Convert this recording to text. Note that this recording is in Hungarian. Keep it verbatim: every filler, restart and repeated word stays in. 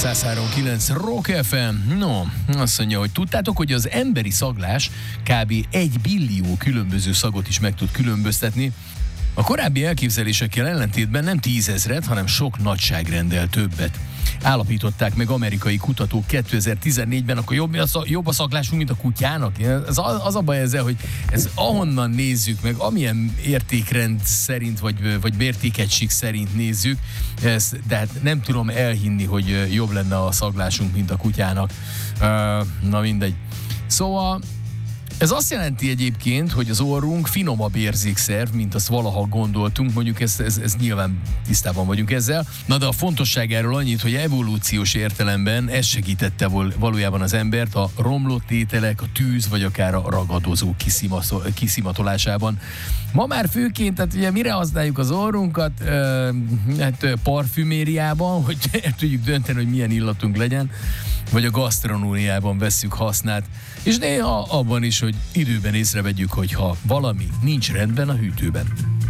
száz három kilenc Rock ef em. No, azt mondja, hogy tudtátok, hogy az emberi szaglás kb. egy billió különböző szagot is meg tud különböztetni. A korábbi elképzelésekkel ellentétben nem tízezret, hanem sok nagyságrendel többet. Állapították meg amerikai kutatók kétezer-tizennégyben, akkor jobb, jobb a szaglásunk, mint a kutyának. Az, az a baj ezzel, hogy ez ahonnan nézzük meg, amilyen értékrend szerint, vagy, vagy mértékegység szerint nézzük, ez, de hát nem tudom elhinni, hogy jobb lenne a szaglásunk, mint a kutyának. Na mindegy. Szóval ez azt jelenti egyébként, hogy az orrunk finomabb érzékszerv, mint azt valaha gondoltunk, mondjuk ez, ez, ez nyilván tisztában vagyunk ezzel. Na de a fontosságáról annyit, hogy evolúciós értelemben ez segítette valójában az embert a romlott ételek, a tűz, vagy akár a ragadozó kiszimatolásában. Ma már főként, tehát ugye mire használjuk az orrunkat? Uh, hát parfümériában, hogy el tudjuk dönteni, hogy milyen illatunk legyen, vagy a gasztronómiában vesszük hasznát, és néha abban is, hogy időben észrevegyük, hogyha valami nincs rendben a hűtőben.